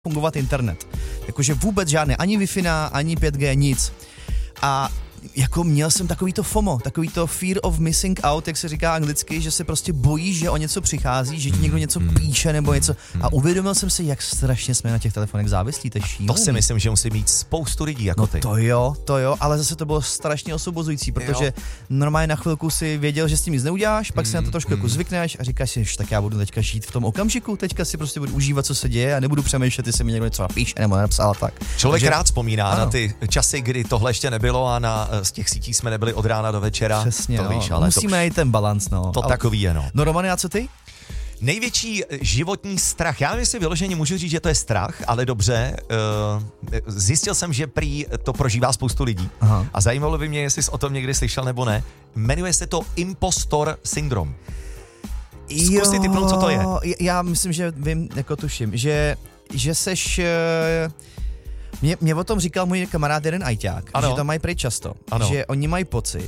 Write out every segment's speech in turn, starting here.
fungovat internet. Jakože vůbec žádné, ani Wi-Fi, ani 5G, nic. A jako měl jsem takovýto FOMO, takovýto fear of missing out, jak se říká anglicky, že se prostě bojíš, že o něco přichází, že ti někdo něco píše nebo něco. A uvědomil jsem si, jak strašně jsme na těch telefonech závislí, to je šílený. To si myslím, že musí mít spoustu lidí jako ty. To jo, ale zase to bylo strašně osobozující, protože normálně na chvilku si věděl, že s tím nic neuděláš, pak si na to trošku jako zvykneš a říkáš si, tak já budu teďka žít v tom okamžiku, teďka si prostě budu užívat, co se děje a nebudu přemýšlet, jestli mi někdo něco napíše nebo napsal tak. Člověk rád vzpomíná na ty časy, kdy tohle ještě nebylo a z těch sítí jsme nebyli od rána do večera. Přesně, to víš, ale musíme najít ten balans, no. To takový je, no. No Romane, a co ty? Největší životní strach, já nevím, jestli vyloženě můžu říct, že to je strach, ale dobře, zjistil jsem, že prý to prožívá spoustu lidí. Aha. A zajímalo by mě, jestli jsi o tom někdy slyšel nebo ne. Jmenuje se to impostor syndrom. Zkus si tipnout, co to je. Já myslím, že vím, jako tuším, že seš... Mě o tom říkal můj kamarád jeden ajťák, že to mají prej často, že oni mají pocit,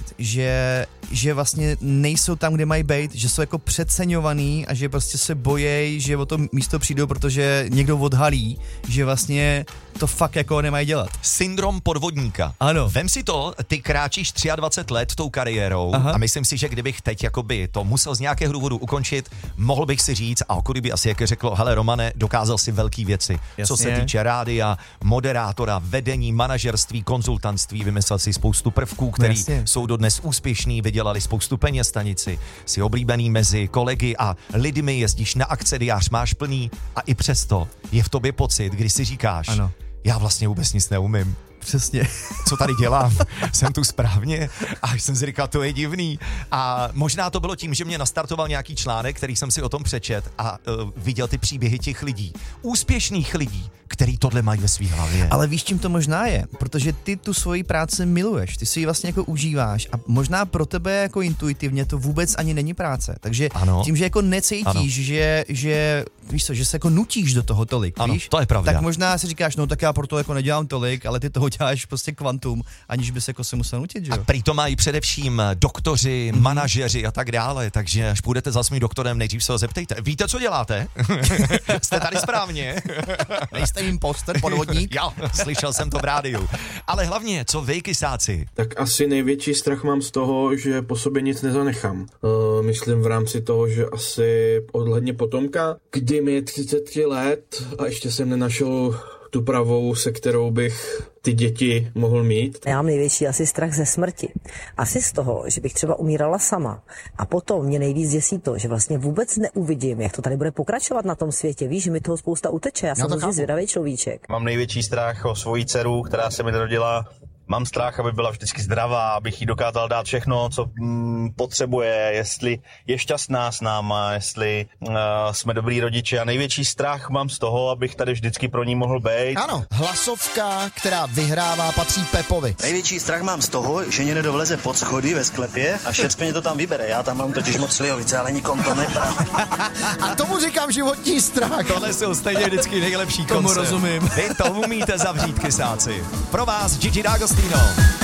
že vlastně nejsou tam, kde mají být, že jsou jako přeceňovaný a že prostě se bojejí, že o to místo přijdou, protože někdo odhalí, že vlastně to fakt jako nemají dělat. Syndrom podvodníka. Ano. Vem si to, ty kráčíš 23 let tou kariérou a myslím si, že kdybych teď jakoby to musel z nějakého důvodu ukončit, mohl bych si říct, a okolí by asi jak řeklo, hele Romane, dokázal si velký věci. Jasně. Co se týče rádia, moderátora, vedení, manažerství, konzultantství, vymyslel si spoustu prvků, které jsou dodnes úspěšný, vydělali spoustu peněz stanici, jsi oblíbený mezi kolegy a lidmi, jezdíš na akce, diář máš plný a i přesto je v tobě pocit, když si říkáš, já vlastně vůbec nic neumím. Přesně. Co tady dělám? Jsem tu správně? A jsem si říkal, to je divný. A možná to bylo tím, že mě nastartoval nějaký článek, který jsem si o tom přečet a viděl ty příběhy těch lidí. Úspěšných lidí, který tohle mají ve svý hlavě. Ale víš, čím to možná je? Protože ty tu svoji práci miluješ, ty si ji vlastně jako užíváš a možná pro tebe jako intuitivně to vůbec ani není práce. Takže tím, že jako necítíš, že víš co, že se jako nutíš do toho tolik, víš? To je pravda. Tak možná si říkáš, no tak já pro to jako nedělám tolik, ale ty toho děláš prostě kvantum, aniž bys jako se musel nutit, že jo? A prý to mají především doktoři, manažeři a tak dále, takže až půjdete za svým doktorem, nejdřív se ho zeptejte. Víte, co děláte? Jste tady správně. Nejste impostor, podvodník? Jo, slyšel jsem to v rádiu. Ale hlavně, co vy, kysáci? Tak asi největší strach mám z toho, že po sobě nic nezanechám. Myslím v rámci toho, že asi ohledně potomka, kdy mi je 33 let a ještě jsem nenašel tu pravou, se kterou bych ty děti mohl mít. Já mám největší asi strach ze smrti. Asi z toho, že bych třeba umírala sama. A potom mě nejvíc děsí to, že vlastně vůbec neuvidím, jak to tady bude pokračovat na tom světě. Víš, že mi toho spousta uteče. Já jsem hrozně zvědavý človíček. Mám největší strach o svoji dceru, která se mi narodila. Mám strach, aby byla vždycky zdravá, abych jí dokázal dát všechno, co potřebuje, jestli je šťastná s náma, jestli jsme dobrý rodiče. A největší strach mám z toho, abych tady vždycky pro ní mohl být. Ano, hlasovka, která vyhrává, patří Pepovi. Největší strach mám z toho, že mě nedovleze pod schody ve sklepě a všechno mě to tam vybere. Já tam mám totiž moc slivovice, ale nikomu to neprá. A tomu říkám životní strach. Tohle jsou stejně vždycky nejlepší koncept. Tomu rozumím. Vy to umíte zavřít, kysáci. Pro vás Gigi D'Agostino.